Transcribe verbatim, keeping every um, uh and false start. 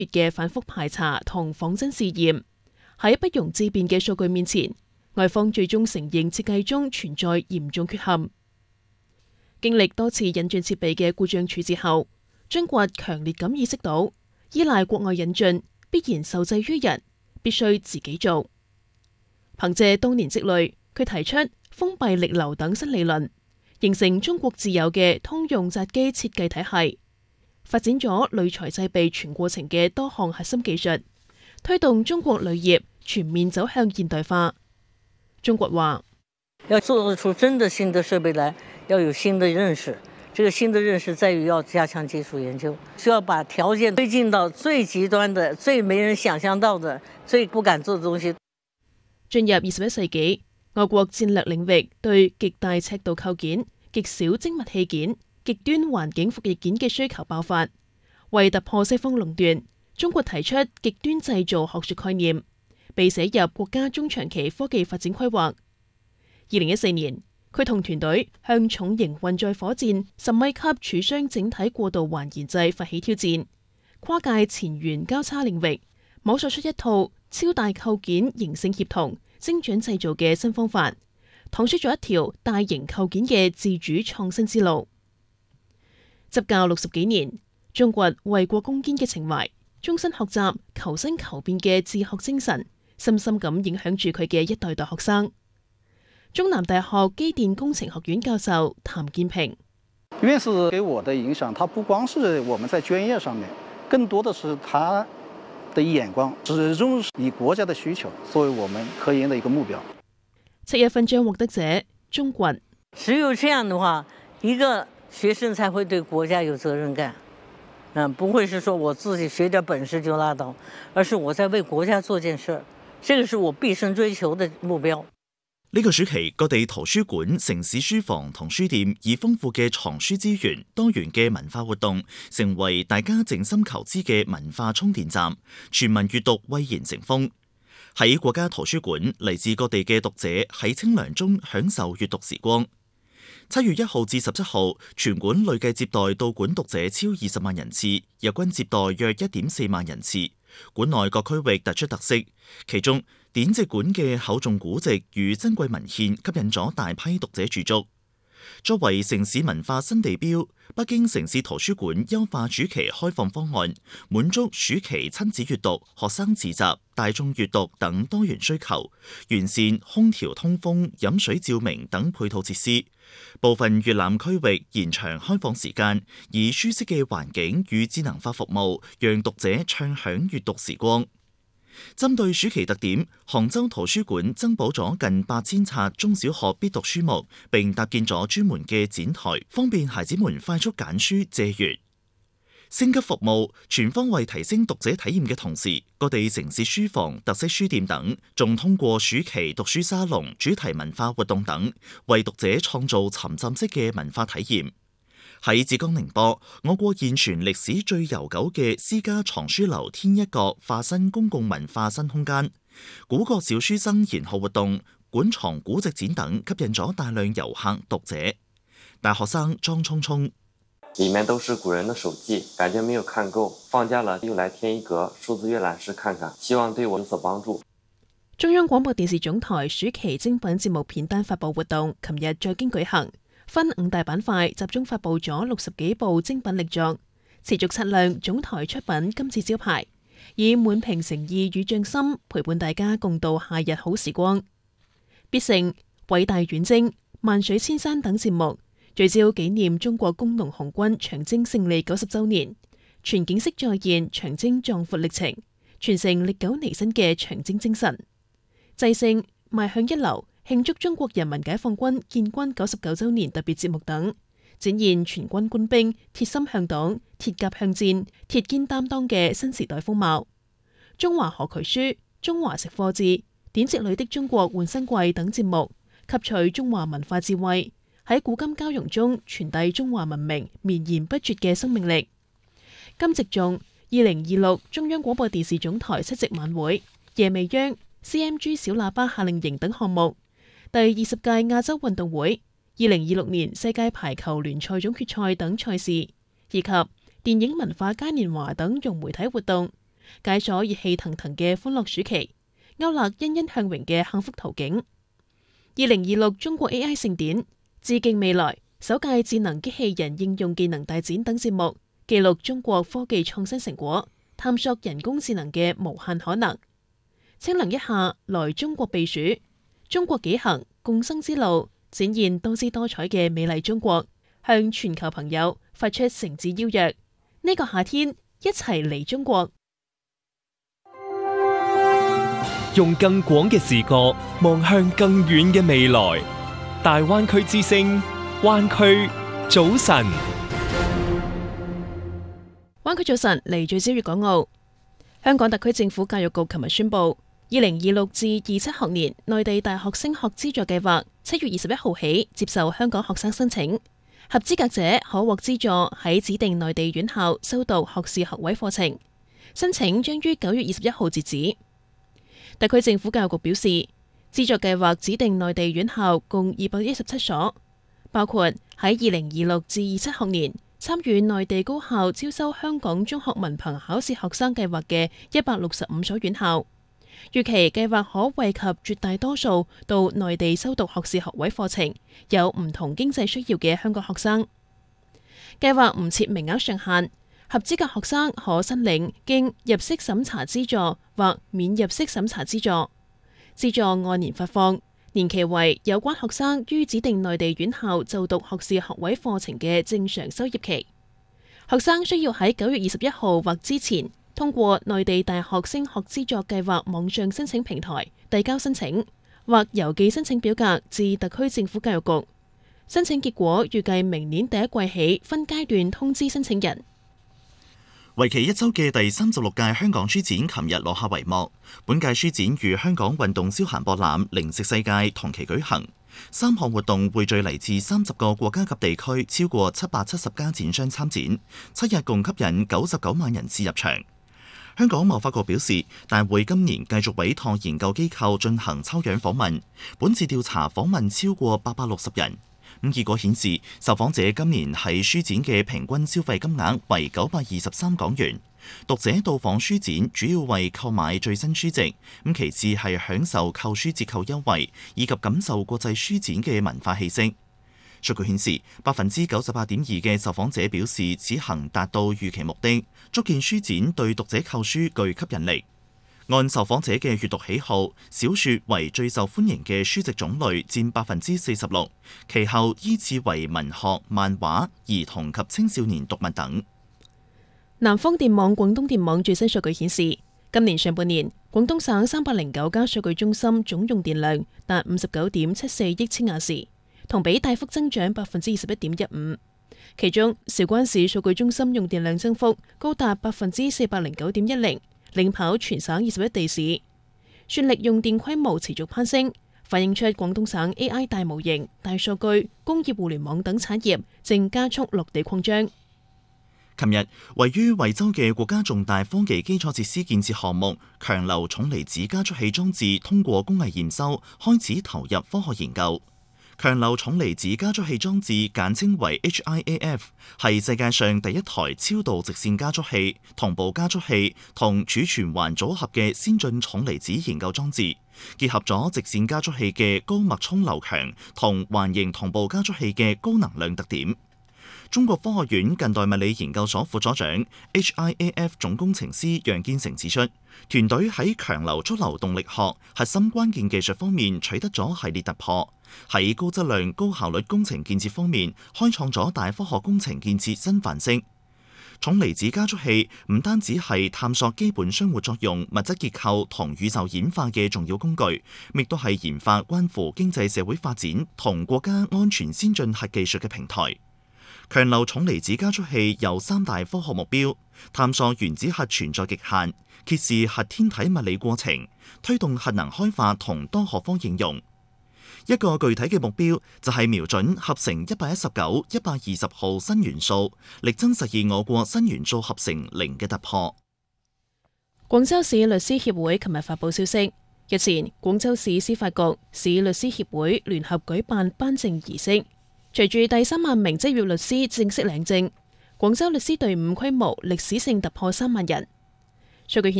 月嘅反覆排查同仿真試驗，喺不容置辯嘅數據面前，外方最終承認設計中存在嚴重缺陷。經歷多次引進設備嘅故障處置後，中國強烈咁意識到，依賴國外引進必然受制於人，必須自己做。憑借多年積累，佢提出封閉力流等新理論，形成中國自有嘅通用紮機設計體系，發展咗鋁材製備全過程嘅多項核心技術，推動中國鋁業全面走向現代化。中國話要做出真的新的設備來，要有新的認識。這個新的認識在於要加強技術研究，需要把條件推進到最極端的、最沒人想象到的、最不敢做的東西。 進入二十一世紀，外國戰略領域對極大尺度構件、極小精密器件、極端環境複翼件嘅需求爆發，為突破西方壟斷，中國提出極端製造學術概念，被寫入國家中長期科技發展規劃。二零一四年，佢同團隊向重型運載火箭十米級儲箱整體過渡環研製發起挑戰，跨界前沿交叉領域，摸索出一套超大構件形性協同、精準製造嘅新方法，趟出咗一條大型構件嘅自主創新之路。執教六十幾年，中國為國攻堅嘅情懷、終身學習、求新求變嘅自學精神，深深咁影響住佢嘅一代代學生。中南大學機電工程學院教授譚建平： 院士給我的影響，他不光是我們在專業上面，更多的是他的眼光，始終以國家的需求作為我們科研的一個目標。 七一勳章獲得者鍾國： 只有這樣的話，一個學生才會對國家有責任感。嗯，不會是說我自己學點本事就拉倒，而是我在為國家做件事，這個是我畢生追求的目標。 呢個暑期，各地圖書館、城市書房同書店以豐富嘅藏書資源、多元嘅文化活動，成為大家靜心求知嘅文化充電站。全民閱讀蔚然成風。喺國家圖書館，嚟自各地嘅讀者喺清涼中享受閱讀時光。七月一號至十七號，全館累計接待到館讀者超二十萬人次，日均接待約一點四萬人次。館內各區域突出特色，其中典籍館嘅厚重古籍與珍貴文獻吸引咗大批讀者駐足。作為城市文化新地標，北京城市圖書館優化暑期開放方案，滿足暑期親子閱讀、學生自習、大眾閱讀等多元需求，完善空調通風、飲水照明等配套設施。部分閱覽區域延長開放時間，以舒適嘅環境與智能化服務，讓讀者暢享閱讀時光。針對暑期特點，杭州圖書館增補咗近八千冊中小學必讀書目，並搭建咗專門嘅展台，方便孩子們快速揀書借閱。升級服務，全方位提升讀者體驗嘅同時，各地城市書房、特色書店等，仲通過暑期讀書沙龍、主題文化活動等，為讀者創造沉浸式嘅文化體驗。喺浙江寧波，我國現存歷史最悠久嘅私家藏書樓天一閣化身公共文化新空間，古國小書生研學活動、館藏古籍展等，吸引咗大量遊客讀者。大學生莊聰聰： 裏面都是古人的手記，感覺沒有看夠，放假了又來天一閣數字閱覽室看看，希望對我有所幫助。 中央廣播電視總台暑期精品節目片單發佈活動，琴日在京舉行，分五大板塊集中發佈咗六十幾部精品力作，持續擦亮總台出品金字招牌，以滿屏誠意與匠心陪伴大家共度夏日好時光。必勝、偉大遠征、萬水千山等節目聚焦紀念中國工農紅軍長征勝利九十週年，全景式再現長征壯闊歷程，傳承歷久彌新嘅長征精神。制勝、邁向一流、慶祝中國人民解放軍建軍九十九週年特別節目等，展現全軍官兵鐵心向黨、鐵甲向戰、鐵肩擔當嘅新時代風貌。中華河渠書、中華食貨誌、典籍裏的中國換新季等節目，吸取中華文化智慧，喺古今交融中傳遞中華文明綿延不絕嘅生命力。金席頌二零二六中央廣播電視總台七夕晚會、夜未央、C M G 小喇叭夏令營等項目。第二十屆亞洲運動會、二零二六年世界排球聯賽總決賽等賽事，以及電影文化嘉年華等融媒體活動， 解鎖熱氣騰騰嘅歡樂暑期，勾勒欣欣向榮嘅幸福圖景。二零二六中國 A I 盛典、致敬未來、首屆智能機器人應用技能大展等節目，記錄中國科技創新成果，探索人工智能嘅無限可能。清涼一下，來中國避暑，中國幾行共生之路，展現多姿多彩嘅美麗中國，向全球朋友發出誠摯邀約。呢個夏天，一齊嚟中國。 用更廣嘅視角望向更遠嘅未來。大灣區之聲，灣區早晨。 灣區早晨，嚟聚焦粵港澳。香港特區政府教育局琴日宣布，二零二六至二七學年內地大學升學資助計劃七月二十一號起接受香港學生申請，合資格者可獲資助喺指定內地院校修讀學士學位課程，申請將於九月二十一號截止。特區政府教育局表示，資助計劃指定內地院校共二百一十七所，包括喺二零二六至二七學年參與內地高校招收香港中學文憑考試學生計劃嘅一百六十五所院校。預期計劃可惠及絕大多數到內地修讀學士學位課程、有唔同經濟需要嘅香港學生。計劃唔設名額上限，合資格學生可申領經入息審查資助或免入息審查資助。資助按年發放，年期為有關學生於指定內地院校就讀學士學位課程嘅正常修業期。學生需要喺九月二十一號或之前通過內地大學升學資助計劃網上申請平台遞交申請，或郵寄申請表格至特區政府教育局。申請結果預計明年第一季起分階段通知申請人。 為期一週嘅第三十六屆香港書展琴日落下帷幕。本屆書展與香港運動消閒博覽、零食世界同期舉行，三項活動匯聚嚟自三十個國家及地區超過七百七十家展商參展，七日共吸引九十九萬人次入場。香港貿發局表示，大會今年繼續委託研究機構進行抽樣訪問，本次調查訪問超過八百六十人。咁結果顯示，受訪者今年喺書展嘅平均消費金額為九百二十三港元。讀者到訪書展主要為購買最新書籍，咁其次係享受購書折扣優惠，以及感受國際書展嘅文化氣息。數據顯示，百分之九十八點二嘅受訪者表示此行達到預期目的，足見書展對讀者購書具吸引力。按受訪者嘅閱讀喜好，小説為最受歡迎嘅書籍種類，佔百分之四十六，其後依次為文學、漫畫、兒童及青少年讀物等。 南方電網、廣東電網最新數據顯示，今年上半年廣東省三百零九家數據中心總用電量達五十九點七四億千瓦時，同比大幅增長百分之二十一點一五。其中，韶關市數據中心用電量增幅高達百分之四百零九點一零。領跑全省二十一地市，算力用電規模持續攀升，反映出廣東省 A I 大模型、大數據、工業互聯網等產業正加速落地擴張。 琴日，位於惠州嘅國家重大科技基礎設施建設項目強流重離子加速器裝置通過工藝驗收，開始投入科學研究。強流重離子加速器裝置簡稱為 H I A F， 係世界上第一台超導直線加速器、同步加速器同儲存環組合嘅先進重離子研究裝置，結合咗直線加速器嘅高脈衝流強同環形同步加速器嘅高能量特點。中國科學院近代物理研究所副所長 H I A F 總工程師楊建成指出，團隊喺強流速流動力學核心關鍵技術方面取得咗系列突破，喺高質量高效率工程建設方面開創咗大科學工程建設新範式。重離子加速器唔單止係探索基本相互作用、物質結構同宇宙演化嘅重要工具，亦都係研發關乎經濟社會發展同國家安全先進核技術嘅平台。強流重離子加速器有三大科學目標：探索原子核存在極限，揭示核天體物理過程，推動核能開發同多學科應用。一個具體嘅目標就係瞄準合成一百一十九、一百二十號新元素，力爭實現我國新元素合成零嘅突破。 廣州市律師協會琴日發布消息，日前廣州市司法局、市律師協會聯合舉辦頒證儀式。隨住第三萬名職業律師正式領證，廣州律師隊伍規模歷史性突破三萬人。數據顯